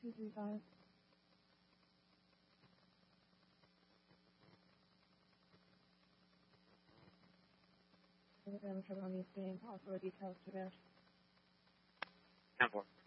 235. I'm having trouble on these games. Also, the details to this. 10-4.